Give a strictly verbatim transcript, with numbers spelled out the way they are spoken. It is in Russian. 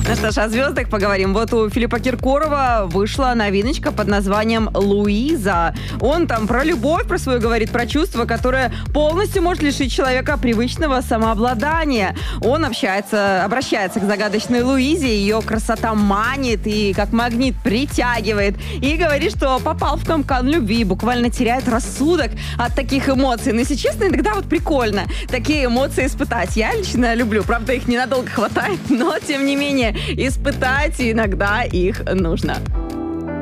Ну что ж, о звездах поговорим. Вот у Филиппа Киркорова вышла новиночка под названием «Луиза». Он там про любовь, про свою говорит, про чувство, которое полностью может лишить человека привычного самообладания. Он общается, обращается к загадочной Луизе, ее красота манит и как магнит притягивает. И говорит, что попал в капкан любви, буквально теряет рассудок от таких эмоций. Но, если честно, иногда вот прикольно такие эмоции испытать. Я лично люблю. Правда, их ненадолго хватает, но, тем не менее, испытать иногда их нужно.